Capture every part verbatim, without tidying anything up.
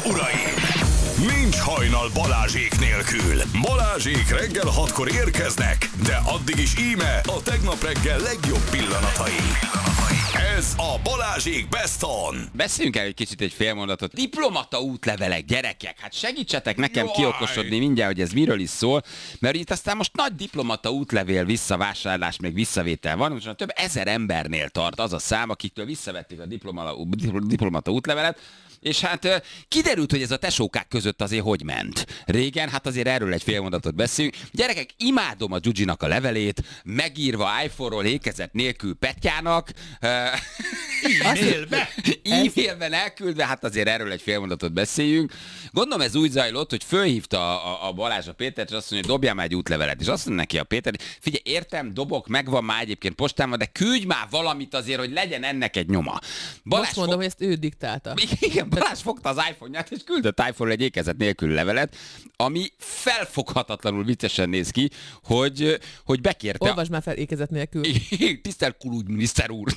uraim! Nincs hajnal Balázsék nélkül. Balázsék reggel hatkor érkeznek, de addig is íme a tegnap reggel legjobb pillanatai. Ez a Balázsék Best On. Beszéljünk el egy kicsit egy fél mondatot. Diplomata útlevelek, gyerekek. Hát segítsetek nekem Jaj. kiokosodni mindjárt, hogy ez miről is szól. Mert itt aztán most nagy diplomata útlevél visszavásárlás, még visszavétel van. Most több ezer embernél tart az a szám, akiktől visszavették a diplomata, diplomata útlevelet. És hát kiderült, hogy ez a tesókák között azért hogy ment. Régen, hát azért erről egy fél mondatot beszélünk. Gyerekek, imádom a Gyugyinak a levelét, megírva iPhone-ról ékezet nélkül Petyának. E-mailbe? E-mailben elküldve, hát azért erről egy fél mondatot beszéljünk. Gondolom ez úgy zajlott, hogy fölhívta a, a Balázs a Pétert, és azt mondja, hogy dobjál már egy útlevelet. És azt mondja neki a Péter, figyelj, értem, dobok, megvan már egyébként postában, de küldj már valamit azért, hogy legyen ennek egy nyoma. Balázs Most mondom, fog... hogy ezt ő diktálta. Igen, Balázs fogta az iPhone-ját, és küldött iPhone-ról egy ékezet nélkül levelet, ami felfoghatatlanul viccesen néz ki, hogy, hogy bekérte... Olvasd már fel ékezet nélkül. Tisztelt külügyminiszter úr!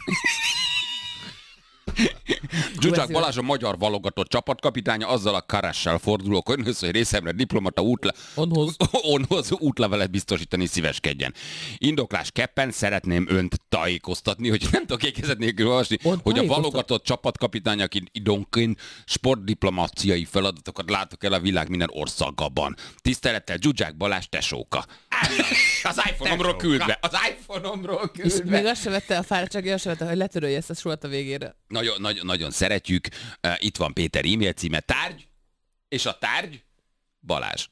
Zsuzsák Balázs a magyar válogatott csapatkapitánya, azzal a Karessel fordulok önhöz, hogy részemre diplomata útle... onhoz. onhoz útlevelet biztosítani szíveskedjen. Indoklás keppen szeretném önt tájékoztatni, hogy nem tudok ékezet nélkül olvasni, On hogy a válogatott csapatkapitány, aki időnként sportdiplomáciai feladatokat látok el a világ minden országában. Tisztelettel Zsuzsák Balázs tesóka. Az iPhone-omról küldve. Az iPhone-omról küldve. És még azt se vette a fáradtsági, azt se vette, hogy letörölje ezt a sort a végére. Nagyon, nagyon, nagyon szeretjük. Uh, itt van Péter e-mail címe, tárgy, és a tárgy Balázs.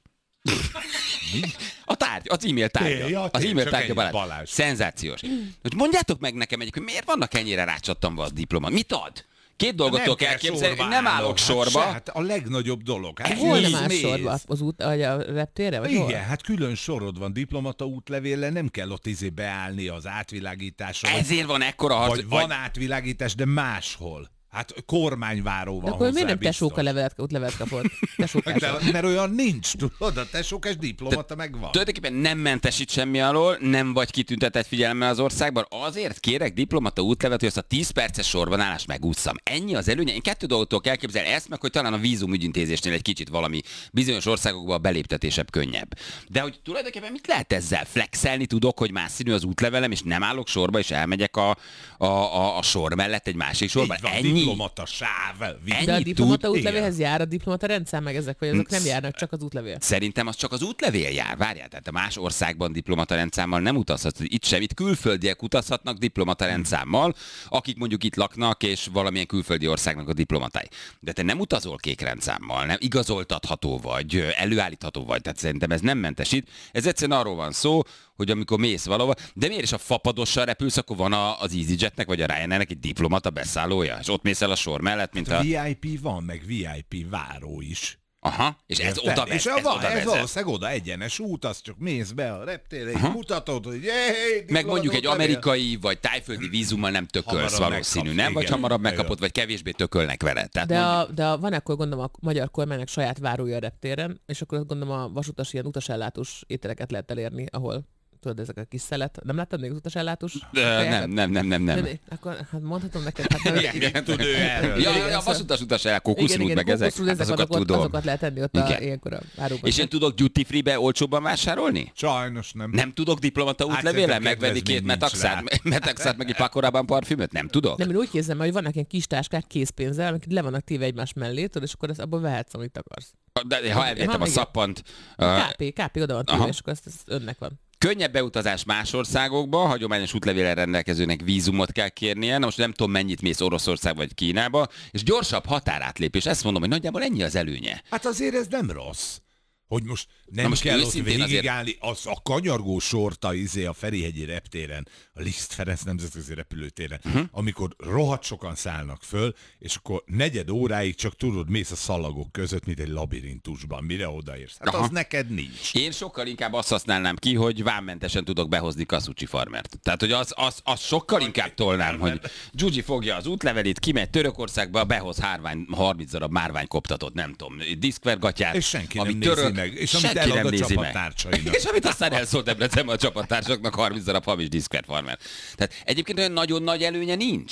A tárgy, az e-mail tárgya. Ja, az e-mail tárgya Balázs. Balázs. Szenzációs. Hogy mondjátok meg nekem egyébként, miért vannak ennyire rácsattanva az diploma? Mit ad? Két dolgot tudok elképzelni, nem állok sorba. Hát, hát a legnagyobb dolog. Hát hol nem áll sorba? Az út, vagy a reptérre? Vagy igen, hol? hát külön sorod van diplomata útlevéllel, nem kell ott izé beállni az átvilágításra. Ezért van ekkora harc. Vagy van átvilágítás, de máshol. Hát kormányváró van. De akkor miért nem biztos. tesóka levelet, útlevelet kapott? De, mert olyan nincs, tudod, a tesókás diplomata meg van. Tulajdonképpen nem mentesít semmi alól, nem vagy kitüntetett figyelemmel az országban, azért kérek diplomata útlevelet, hogy azt a tíz perces sorban állást megússzam. Ennyi az előnye. Én kettő dolgot tudok elképzelni, ezt meg, hogy talán a vízumügyintézésnél egy kicsit valami bizonyos országokban a beléptetésebb könnyebb. De hogy tulajdonképpen mit lehet ezzel? Flexelni tudok, hogy más színű az útlevelem, és nem állok sorba, és elmegyek a, a, a, a sor mellett egy másik sorba. Ennyi. Diplomata sáv. De a diplomata útlevéhez jár a diplomata rendszám, meg ezek, vagy azok nem járnak, csak az útlevél? Szerintem az csak az útlevél jár. Várjál, tehát a más országban diplomata rendszámmal nem utazhat. Itt sem, itt külföldiek utazhatnak diplomata rendszámmal, akik mondjuk itt laknak, és valamilyen külföldi országnak a diplomatái. De te nem utazol kék rendszámmal, nem igazoltatható vagy, előállítható vagy. Tehát szerintem ez nem mentesít. Ez egyszerűen arról van szó, hogy amikor mész valahova, de miért is a fapadossal repülsz, akkor van a, az EasyJetnek vagy a Ryanairnek egy diplomata beszállója, és ott mész el a sor mellett, mint a... vé i pé van, meg vé i pé váró is. Aha, és ez Érted? oda vezet. És ez, van, oda ez vezet. valószínűleg oda egyenes út, az csak mész be a reptérre, és mutatod, hogy hey, meg mondjuk egy amerikai vagy tájföldi vízummal nem tökölsz hamarabb valószínű, megkapsz, nem? Vagy igen. hamarabb megkapod, vagy kevésbé tökölnek veled. Tehát De, mondjuk... a, de a, van akkor gondolom a magyar kormánynak saját várója a reptéren, és akkor azt gondolom a vasutas ilyen utasellátós ételeket lehet elérni, ahol tudod, ezek a kis szelet. Nem láttad még az utasellátós? Nem, nem, nem, nem, nem. Akkor hát mondhatom neked, hát nem. Igen, tud ő erről. Ja, ja, ja, a vasutas utas el, kokuszrút, meg ezek, hát azokat azokat, tudom. azokat lehet tenni ott a, ilyenkor a váróban. És én tudok duty free-be olcsóbban vásárolni? Sajnos nem. Nem tudok diplomata útlevélen megvenni két metaxát, metaxát meg egy pakorában parfümöt? Nem tudok? Nem, én úgy képzelem, hogy vannak ilyen kis táskák készpénzzel, amik le vannak téve egymás mellé, tudod, és akkor ezt abból vehetsz, amit akarsz. De ha elvettem a szappant... ká pé, ká pé oda van téve, és akkor ezt, ezt önnek van. Könnyebb beutazás más országokba, hagyományos útlevéllel rendelkezőnek vízumot kell kérnie, na most nem tudom mennyit mész Oroszország vagy Kínába, és gyorsabb határátlépés, ezt mondom, hogy nagyjából ennyi az előnye. Hát azért ez nem rossz. Hogy most nem most kell ott őszintén végigállni, az a kanyargó sorta izé a Ferihegyi reptéren, a Liszt Ferenc nemzetközi repülőtéren, uh-huh. amikor rohadt sokan szállnak föl, és akkor negyed óráig csak tudod, mész a szalagok között, mint egy labirintusban, mire odaérsz. Hát Aha. az neked nincs. Én sokkal inkább azt használnám ki, hogy vámmentesen tudok behozni Kasucsi farmert. Tehát, hogy az, az, az sokkal inkább tolnám, hogy Gyugyi fogja az útlevelét, kimegy Törökországba, behoz hárvány, harminc darab márványkoptatott, nem tudom, diszkvergatyát, és senki nem amit nézi török, meg, és amit senki elad nem a nézi meg. csapattársainak. És amit aztán elszólt Debrecenben a csapattársaknak harminc darab hamis diszkverfarmer. Tehát egyébként olyan nagyon nagy előnye nincs.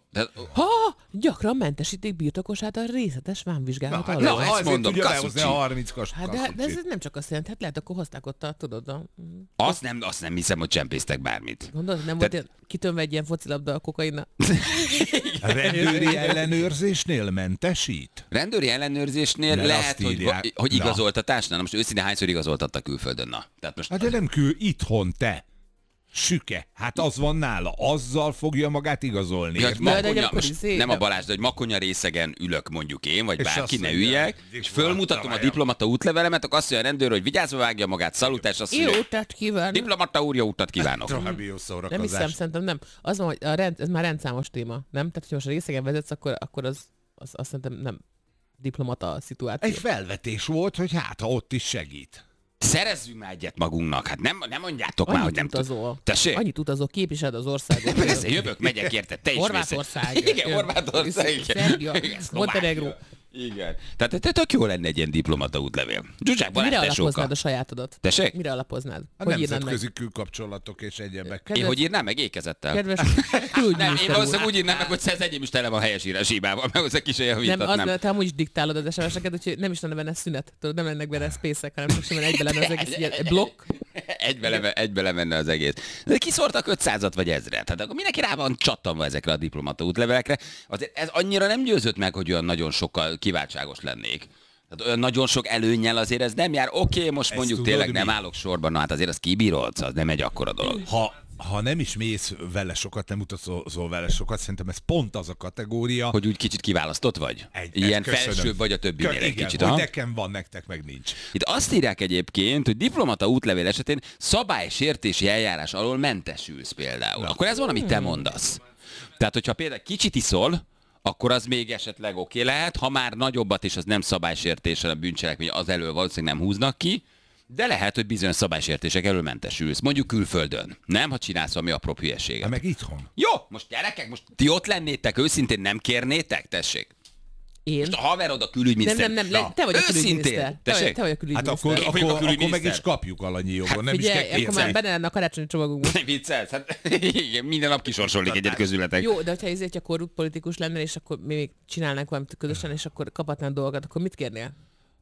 De, Ha, gyakran mentesítik birtokosát a részletes vámvizsgálat Na, alól. na, ezt azért mondom, tudja Kasucsi. behozni a harminc kas, Hát de, de ez nem csak azt jelenti, hát lehet, akkor hozták ott a, tudod, a... azt, nem, azt nem hiszem, hogy csempésztek bármit. Gondolod, nem Tehát- volt ilyen, kitönve egy ilyen focilabda a kokainnal? Rendőri ellenőrzésnél mentesít? Rendőri ellenőrzésnél Mert lehet, azt hogy, írják. hogy Na. igazoltatásnál. Na most őszintén hányszor igazoltattak külföldön? Na. Tehát most Hát de nem kül itthon te. Süke. Hát az van nála. Azzal fogja magát igazolni. Ja, Érted? de makonya, akkor most izé- nem a Balázs, de hogy makonya részegen ülök mondjuk én, vagy És bárki, azt ne mondja, üljek, és diplomata fölmutatom a vagyok. diplomata útlevelemet, akkor azt mondja a rendőr, hogy vigyázva vágja magát, szalutás, azt Jó mondja, utat kívánok! diplomata úr, jó utat kívánok. További jó Nem szórakozás. hiszem, szerintem nem. Az van, hogy a rend, ez már rendszámos téma, nem? Tehát, hogy most a részegen vezetsz, akkor, akkor az, az, azt szerintem nem diplomata a szituáció. Egy felvetés volt, hogy hát, ha ott is segít. Szerezzünk már egyet magunknak, hát nem, nem mondjátok már, hogy Annyit nem utazol. Tessék? Annyit utazol, képviseled az országot. Persze, jövök, megyek érte, te is mész. Horvátország. Igen, Horvátország. igen. Szerbia, Igen, Montenegro. Szlovákia. Igen. Tehát te tök jó lenne egy ilyen diplomata útlevél. Zsuzsák Balázs Mire tesóka. alapoznád a sajátodat? Tessék? Mire alapoznád? A Hogy írnád meg? nemzetközi külkapcsolatok és egyebek. Én Kedves- hogy írnám meg ékezettel? Kedves Nem, én külügyminiszter úr. valószínűleg úgy írnám meg, hogy ez enyém is tele van helyesírás hibával, meg hozzá kis olyan Nem, javítatnám. az, te amúgy is diktálod az es em es-eket, úgyhogy nem is lenne benne szünet. Tudod, nem lennek benne spacek, hanem csak simán egybe lenne az egész ilyen blokk. Egybe, leme, egybe lemenne az egész. De kiszórtak ötszázat vagy ezret. Tehát akkor mindenki rá van csattanva ezekre a diplomata útlevelekre. Azért ez annyira nem győzött meg, hogy olyan nagyon sokkal kiváltságos lennék. Tehát olyan nagyon sok előnnyel azért ez nem jár. Oké, okay, most Ezt mondjuk tudod, tényleg mi? nem állok sorban, na hát azért az kibírod, az nem egy akkora dolog. Ha, ha nem is mész vele sokat, nem utazol vele sokat, szerintem ez pont az a kategória, Hogy úgy kicsit kiválasztott vagy? Egy- Ilyen ezt köszönöm. felsőbb vagy a többinél Kö- egy igen, kicsit. hogy aha. nekem van, nektek meg nincs. Itt azt írják egyébként, hogy diplomata útlevél esetén szabálysértési eljárás alól mentesülsz például. Akkor ez van, amit te mondasz. Tehát, hogyha például kicsit iszol, akkor az még esetleg oké okay lehet, ha már nagyobbat is, az nem szabálysértés, hanem bűncselekmény, az elől valószínűleg nem húznak ki, de lehet, hogy bizonyos szabálysértések elől mentesülsz. Mondjuk külföldön. Nem, ha csinálsz valami apró hülyeséget. Hát meg itthon. Jó, most gyerekek, most ti ott lennétek, őszintén nem kérnétek? Tessék. Én? Most a haverod a Nem, külügyminiszter. nem, nem, le, te vagy a Őszintén. külügyminiszter. Te vagy, Tessék? te vagy a Hát külügyminiszter. akkor, Én vagyok a akkor, akkor meg külügyminiszter. is kapjuk alanyi jogon, nem is Figyelj, kell akkor már kérni. benne lenne a karácsonyi csomagunkban. Nem viccelsz? Hát igen, minden nap kisorsolik egyet közületek. Jó, de hogyha ezért egy korrupt politikus lennél, és akkor mi még csinálnánk valamit közösen, és akkor kaphatnánk dolgokat, akkor mit kérnél?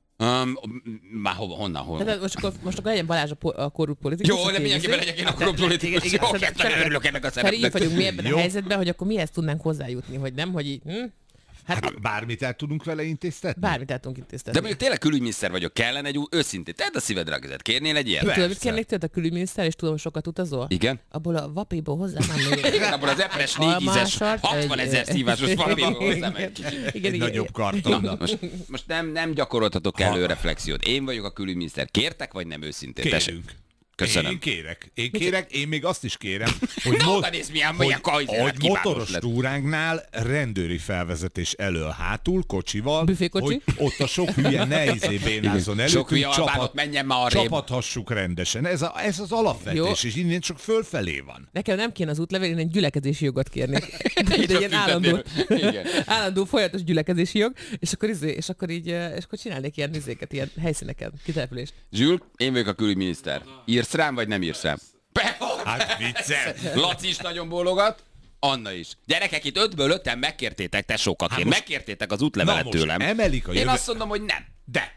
Um, már hova, honnan, honnan? Tehát most akkor, most akkor legyen Balázs a, po- a korrupt politikus. Jó, aki de mindenképpen izé- legyek én a korrupt politikus. Igen, Jó, szerintem- nagyon örülök ennek a Feri, így szerepnek. vagyunk mi ebben a Jó. helyzetben, hogy akkor mihez tudnánk hozzájutni, hogy nem, hogy így, hm? Hát, Hát bármit el tudunk vele intéztetni? bármit el tudunk intéztetni. De mondjuk tényleg külügyminiszter vagyok, kellene egy új, őszintén, tedd a szívedre a kezed, kérnél egy ilyen? Tudod, mit Persze. kérnék tőled a külügyminiszter, és tudom, hogy sokat utazol? Igen? Abból a vapéból hozzá már még. Igen, abban az epres négy ízes, almásat, hatvan egy- ezer szívásos valamiből hozzám Igen, egy igen, Egy igen. nagyobb Na, karton. most, most nem, nem gyakoroltatok elő reflexiót. Én vagyok a külügyminiszter. Kértek, vagy nem őszintén? Tessék. Kérünk. Köszönöm. Én kérek. Én kérek, én még azt is kérem, hogy, Na, mo- oda nézd, milyen- hogy, milyen kajzér, hogy kiválós motoros lett. túránknál rendőri felvezetés elől hátul, kocsival, Büfékocsi? hogy ott a sok hülye ne izé bénázzon elő, Sok hülye hogy albánot menjen már arrébb. csapathassuk rendesen. Ez, a, ez az alapvetés, Jó. és innen csak fölfelé van. Nekem nem kéne az útlevél, én egy gyülekezési jogot kérnék. De Így ilyen a állandó, tüntetőről. Igen. állandó folyamatos gyülekezési jog, és akkor, izé, és akkor így, eh, és akkor csinálnék ilyen izéket, ilyen helyszíneket, kitelepülést. Zsül, én vagyok a külügyminiszter. Írsz rám, vagy nem írsz rám? Be- Hát viccel. Laci is nagyon bólogat, Anna is. Gyerekek, itt ötből öten megkértétek tesókaként, most- megkértétek az Na útlevelet most tőlem. emelik a Én jövő... azt mondom, hogy nem. De!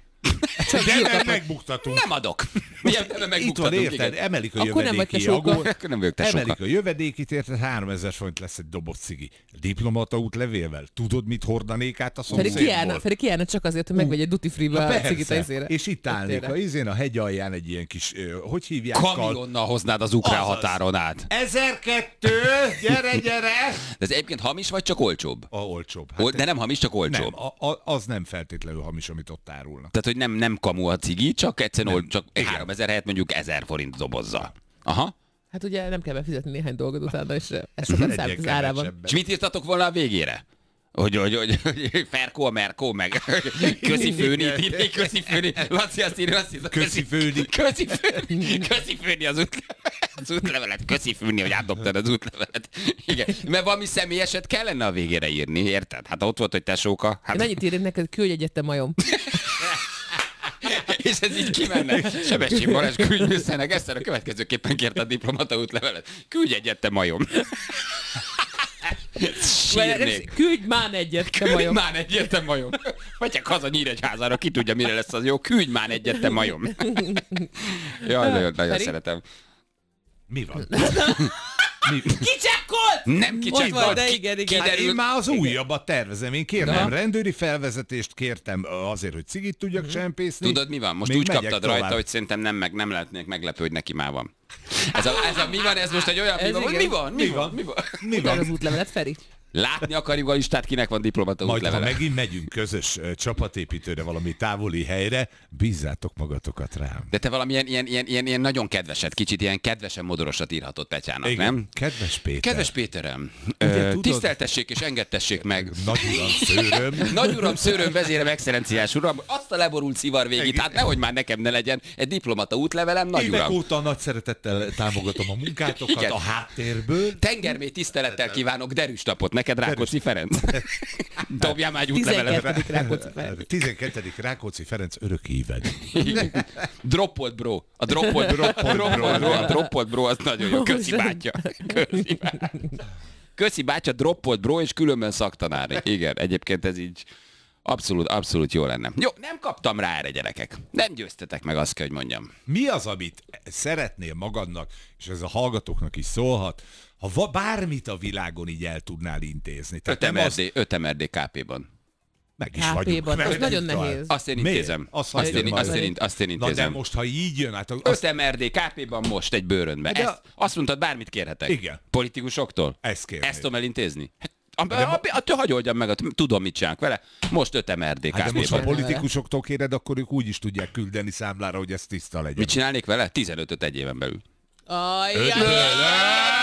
De nem megbuktatunk. Nem adok. Milyen nem Itt van, megbuktatunk, érted? igen. Emelik a Akkor nem vagy jövedéki tesóka. jogot. Akkor nem vagyok tesóka. Emelik a jövedékit, érted? háromezer forint lesz egy doboz cigi. Diplomata útlevélvel. Tudod, mit hordanék át a Feri szomszédból? kiállna, Feri kiállna csak azért, hogy megvegy egy duty free-be a cigit a izére. És itt állnék Tényleg. a izén a hegy alján egy ilyen kis, ö, hogy hívják? kal- Kamilonnal hoznád az ukrán Azaz. határon át. ezerkettő, gyere, gyere! De ez egyébként hamis vagy csak olcsóbb? A olcsóbb. Ol- De nem hamis, csak olcsóbb. nem, a, a, az nem feltétlenül hamis, amit ott árulnak. Tehát, hogy nem, nem kamu a cigi, csak egyszerűen ol- csak Igen. háromezer helyett mondjuk ezer forint dobozzal. Aha. Hát ugye nem kell befizetni néhány dolgot utána, és ez sokat számít az árában. És mit írtatok volna a végére? Hogy, hogy, hogy, hogy Ferkó a Merkó, meg közi főni, írni, közi főni. Laci azt írja, azt írja, Köszi főni. Közi főni, közi főni az, útlevelet, az útlevelet, közi főni, hogy átdobtad az útlevelet. Igen, mert valami személyeset kellene a végére írni, érted? Hát ott volt, hogy tesóka. Hát, Én annyit írnék neked, küldj egyet, te majom. és ez így kimenne. Sebestyén Balázs külügyminiszternek ezt a következőképpen kérte a diplomata útlevelet. Küldj egyet, te majom. Sírnék. Küldj már egyet, te Küldj majom. már egyet, te majom. Megyek haza Nyíregyházára, ki tudja, mire lesz az jó. Küldj már egyet, te majom. Jaj, nagyon, nagyon Feri? szeretem. Mi van? Mi? Kicsekkolt! Nem Ott kicsekkolt, van, de ki- igen, igen. Hát én kiderült. már az újabbat tervezem. Én kértem Na. rendőri felvezetést, kértem azért, hogy cigit tudjak Mhm. csempészni. Tudod, mi van? Most Még úgy megyek kaptad tovább. rajta, hogy szerintem nem, meg, nem lehetnék meglepő, hogy neki már van. Ez a, ez a mi van, ez most egy olyan mi Ez van, hogy igen. mi van, mi van, mi van. Mi Utána van? az útlevelet, Feri. Látni akarjuk a listát, kinek van diplomata Majd, ha útlevele. megint megyünk közös ö, csapatépítőre, valami távoli helyre, bízzátok magatokat rám. De te valamilyen ilyen, ilyen, ilyen, ilyen nagyon kedveset, kicsit ilyen kedvesen modorosat írhatott Petyának, nem? Kedves Péter. Kedves Péterem, Ugye ö, tudod- tiszteltessék és engedtessék meg. Nagy uram, szőröm. Nagy uram, szőröm, vezérem, excellenciás uram, azt a leborult szivar végét, hát nehogy már nekem ne legyen egy diplomata útlevelem, nagy Évek uram. óta nagy szeretettel támogatom a munkátokat Igen. a háttérből. Tengermély tisztelettel kívánok derűs napot neked, Rákóczi Ferenc. Dobjál már egy útlevelet. tizenkettedik Rákóczi Ferenc. tizenkettedik Rákóczi Ferenc örök híved. Droppolt bro. A droppolt bro. Droppolt bro. A droppolt bro az nagyon jó. Köszi bátya. Köszi bátya. Köszi bátya, droppolt bro, és különben szaktanár. Igen, egyébként ez így abszolút, abszolút jó lenne. Jó, nem kaptam rá erre, gyerekek. Nem győztetek meg, azt kell, hogy mondjam. Mi az, amit szeretnél magadnak, és ez a hallgatóknak is szólhat, ha va- bármit a világon így el tudnál intézni. Tehát nem az, öt em er dé ká pé-ban. meg is ká vagyunk. pé-ban, az Mert nagyon itt van. nehéz. Azt én Miért? intézem. Azt Azt hagyjad én, majd. azt én, azt én Na de intézem. most, ha így jön, hát azt, öt em er dé ká pé-ban most egy bőrönbe. De a- Ezt, azt mondtad, bármit kérhetek. Igen. Politikusoktól? Ezt kérnéd. Ezt tudom elintézni? Hát, a, a, a, a, te hagyj oldjam meg, tudom, mit csinálunk vele. Most öt em er dé hát ká de most, ha pé-ban. politikusoktól kéred, akkor ők úgy is tudják küldeni számlára, hogy ez tiszta legyen. Mit csinálnék vele? tizenötöt egy éven belül. Ajjaj,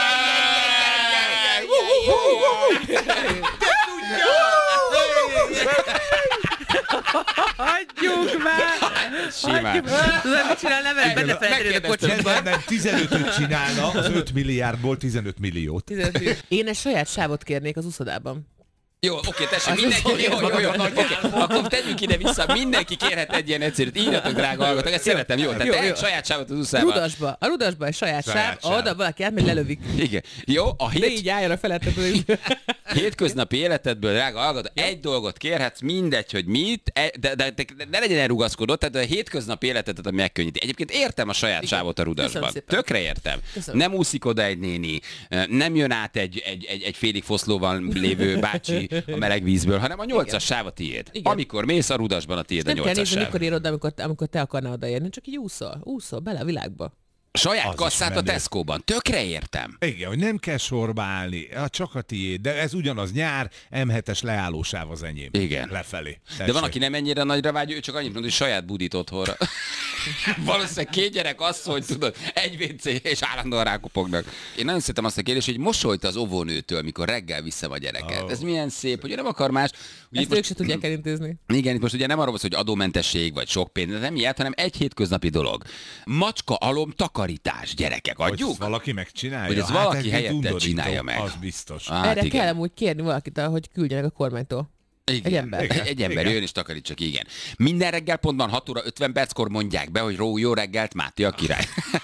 hagyjuk már! Simán. Tudod, mit csinál, nem benne feltenni a Nem, kocsiba. nem, nem, tizenötöt csinálna, az öt milliárdból tizenöt milliót. Én egy saját sávot kérnék az úszodában. Jó, oké, tessék, Az mindenki, az jó, jó, jó, olyan oké, akkor tegyünk ide vissza, mindenki kérhet egy ilyen egyszerűt, írjatok, drága hallgatók, ezt szeretem, jó, tehát Jó, te jó. egy saját sávot az úszában. Rudasba, a Rudasba egy saját, Saját sáv, sáv. oda valaki átmegy, lelövik. Igen. Jó, a De hét, így álljon a felettet. hétköznapi életedből, drága hallgató, egy dolgot kérhetsz, mindegy, hogy mit, e- de, de, de, de ne legyen elrugaszkodott, tehát a hétköznapi életedet, ami megkönnyíti. Egyébként értem a saját Igen. sávot a Rudasban. Köszönöm szépen. Tökre értem. Köszönöm. Nem úszik oda egy néni, nem jön át egy, egy, egy, egy félig foszlóval lévő bácsi a meleg vízből, hanem a nyolcas sáv a tiéd. Igen. Amikor mész a Rudasban, a tiéd a Nem kell nyolcas nézni, sáv. mikor ér oda, amikor, amikor te akarnál odaérni, csak így úszol, úszol bele a világba. Saját Az is kasszát a menő. Tesco-ban. Tökre értem. Igen, hogy nem kell sorba állni, hát csak a tiéd, de ez ugyanaz nyár, em hetes leállósáv az enyém. Igen. Lefelé. De van, aki nem ennyire nagyra vágy, ő csak annyit mond, hogy saját budit otthonra. Valószínűleg két gyerek asszony, tudod, egy vé cé, és állandóan rákopognak. Én nagyon szeretem azt a kérdést, hogy mosolyt az óvónőtől, mikor reggel vissza a gyereket. Oh. Ez milyen szép, hogy ő nem akar más. Ugye Ezt itt ők se tudják elintézni. Igen, itt most ugye nem arról van szó, hogy adómentesség vagy sok pénz, de nem ilyet, hanem egy hétköznapi dolog. Macska alom takarítás, gyerekek, Hogy adjuk? ezt valaki megcsinálja? Hogy ez Hát valaki egy helyetted undorító, csinálja meg. Az biztos. Hát Erre igen. kell amúgy kérni valakit, hogy küldjenek a kormánytól. Igen. Egy ember. Egy, egy ember Igen. jön és takarítsak, igen. Minden reggel pontban hat óra ötven perckor mondják be, hogy ró, jó reggelt, Máté a király.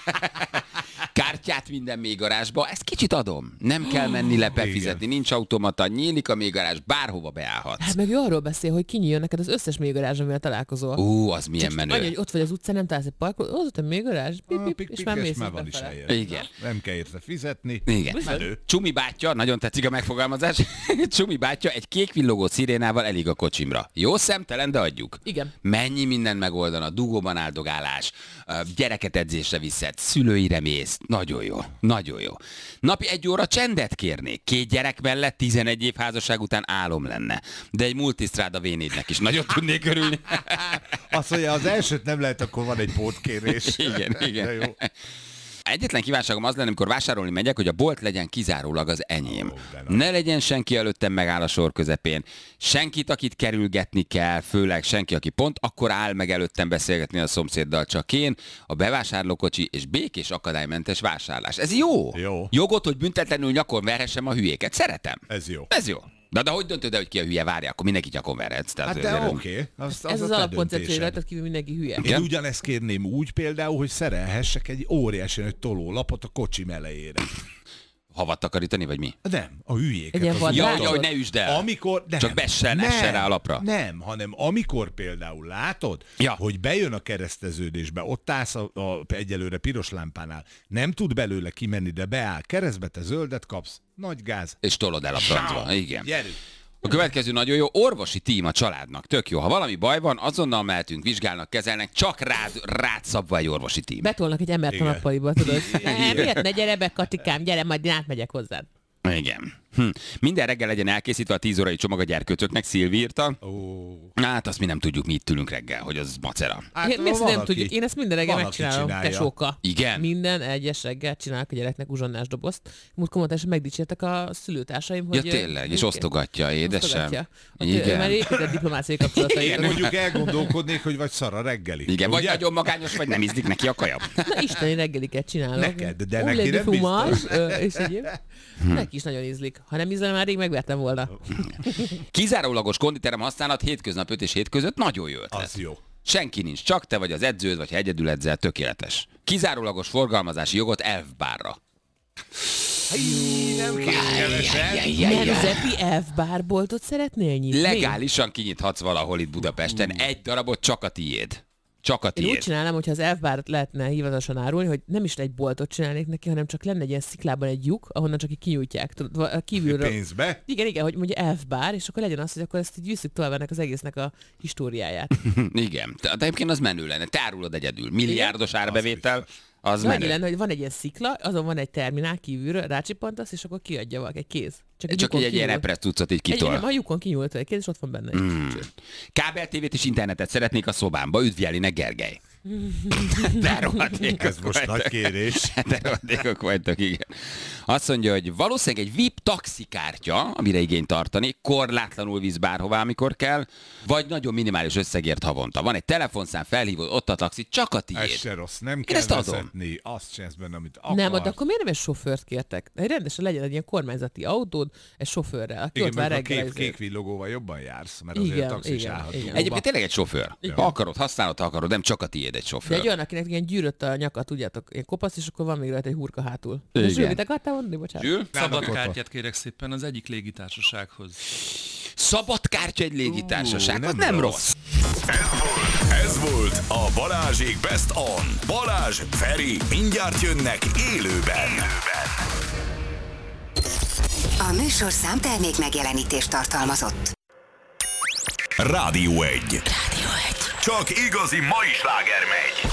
Kártyát minden mélygarázsba, ezt kicsit adom. Nem kell menni le befizetni, nincs automata, nyílik a mélygarázs, bárhova beállhatsz. Hát meg ő arról beszél, hogy kinyíljon neked az összes mélygarázs, amivel találkozol. Ú, az milyen Csak menő. annyi, hogy ott vagy az utcán, nem találsz egy parkolót, az ott a mélygarázs, pip, Ah, pip, pik, és pik, már mész már van is befele. helye. Igen. Nem kell érte fizetni. Igen. Menő. Csumi bátya, nagyon tetszik a megfogalmazás, Csumi bátya egy kék villogó szirénával elég a kocsimra. Jó szemtelen, de adjuk. Igen. Mennyi mindent megoldana, dugóban áldogálás, gyereket edzésre viszed, szülőire mész. Nagyon jó, nagyon jó. Napi egy óra csendet kérnék. Két gyerek mellett tizenegy év házasság után álom lenne. De egy multisztráda vé négynek is nagyon tudnék örülni. Azt mondja, az elsőt nem lehet, akkor van egy pótkérés. Igen, igen. De jó. Egyetlen kívánságom az lenne, amikor vásárolni megyek, hogy a bolt legyen kizárólag az enyém. Ó, de nagy. Ne legyen senki előttem megáll a sor közepén. Senkit, akit kerülgetni kell, főleg senki, aki pont akkor áll meg előttem beszélgetni a szomszéddal, csak én, a bevásárlókocsi és békés akadálymentes vásárlás. Ez jó. Jó. Jogot, hogy büntetlenül nyakon verhessem a hülyéket. Szeretem. Ez jó. Ez jó. Na de hogy döntöd el, hogy ki a hülye? Várja, akkor mindenki nyakon verhetsz. Tehát Hát de azért- oké. Okay. Az, Ez az, az a te alapkoncepció, hogy döntésed. rajtad kívül mindenki hülye. Én ugyanezt kérném úgy például, hogy szerelhessek egy óriási nagy tolólapot a kocsim elejére. havat takarítani, vagy mi? Nem, a hülyéket. Egy ilyen az vad- Ja, utat. ja, hogy ne üsd el. Amikor, nem, Csak bessen, nem, essen rá a lapra. Nem, hanem amikor például látod, Ja. hogy bejön a kereszteződésbe, ott állsz a, a egyelőre piros lámpánál, nem tud belőle kimenni, de beáll keresztbe, te zöldet kapsz, nagy gáz. És tolod el a francba. Igen. Gyerünk! A következő nagyon jó, orvosi tím a családnak. Tök jó. Ha valami baj van, azonnal mehetünk, vizsgálnak, kezelnek, csak rád, rád szabva egy orvosi tím. Betolnak egy embert a Igen. nappaliba, tudod. Eh, Miért ne gyere be, Katikám, gyere, majd én átmegyek hozzád. Igen. Hm. Minden reggel legyen elkészítve a tíz órai csomag a gyerkőcöknek, Szilvi írta. Ó. Hát azt mi nem tudjuk, mi itt ülünk reggel, hogy az macera. Hát, Én, mi ezt van, nem aki- tudjuk. Én ezt minden reggel van, aki megcsinálom, csinálja. tesóka. Igen? Minden egyes reggel csinálok a gyereknek uzsonnás dobozt. Múltkor mondta, és megdicsértek a szülőtársaim, Ja hogy... tényleg, és osztogatja, édesem. Osztogatja. Ott ő Igen. már épített diplomáciai kapcsolatai. Én mondjuk elgondolkodnék, hogy vagy szar a reggeli. Igen, vagy Ugye? nagyon magányos, vagy nem ízlik neki a kaja. Na, isteni reggeliket csinálok. Neked, de Ó, neki Lady nem Fumás, biztos. ö, és egyéb. Neki is nagyon ízlik. Ha nem ízlene, már rég megvertem volna. Kizárólagos konditerem használat hétköznap öt és hét között nagyon jó ötlet. Az jó. Senki nincs, csak te vagy az edződ, vagy ha egyedül edzel, tökéletes. Kizárólagos forgalmazási jogot elfbárra. Nem kérsz keveset. Nemzeti elfbárboltot szeretnél nyitni? Legálisan kinyithatsz valahol itt Budapesten. Egy darabot csak a tiéd. Csak a Én úgy tiéd. csinálnám, hogyha az elfbárt lehetne hivatalosan árulni, hogy nem is egy boltot csinálnék neki, hanem csak lenne egy ilyen sziklában egy lyuk, ahonnan csak így kinyújtják. Tudod, a kívülről. Pénzbe? Igen, igen, hogy mondja elfbár, és akkor legyen az, hogy akkor ezt így visszük tovább ennek az egésznek a históriáját. Igen. De de egyébként az menő lenne. Te árulod egyedül. Milliárdos árbevétel, az De annyi menő. lenne, hogy van egy ilyen szikla, azon van egy terminál kívülről, rácsipantasz, és akkor kiadja valaki egy kéz. Csak, Csak lyukon így egy ilyen kinyúl. repress tucat így Egy, nem, kitol. a lyukon kinyúlt egy kéz, és ott van benne egy Hmm. cső. Kábeltévét és internetet szeretnék a szobámba. Üdvjelinek Gergely. De rohadékok Ez most nagy vagytok. kérés. De rohadékok vagytok, igen. Azt mondja, hogy valószínűleg egy vé i pé taxikártya, amire igényt tartani, korlátlanul visz bárhová, amikor kell, vagy nagyon minimális összegért havonta. Van egy telefonszám, felhívod, ott a taxi, csak a Ez tiéd. se rossz, nem Én kell ezt adom. vezetni. Azt csinálsz benne, amit akarsz. Nem, de akkor miért nem egy sofőrt kértek? De rendesen legyen egy ilyen kormányzati autód, egy sofőrrel, aki Igen, ott vár mert a reggel. kék, ezért. kék villogóval jobban jársz, mert azért Igen, a taxis igen, állhat igen. dugóba. Egyébként tényleg egy sofőr. Igen. Ha akarod, használod, ha akarod, nem csak a tiéd egy De sofőr. egy olyan, akinek ilyen gyűrött a nyaka, tudjátok, ilyen kopasz, és akkor van még rajta egy hurka hátul. Igen. És mit akartál mondani, bocsánat? Zsül? Szabad ott kártyát kérek szépen az egyik légitársasághoz. Szabad kártya egy légitársaság, Ú, az nem nem rossz. rossz. Ez volt a Balázsék Best On. Balázs, Feri, mindjárt jönnek élőben. A műsorszám termék megjelenítést tartalmazott. Rádió egy. Rádió egy. Csak igazi mai sláger megy.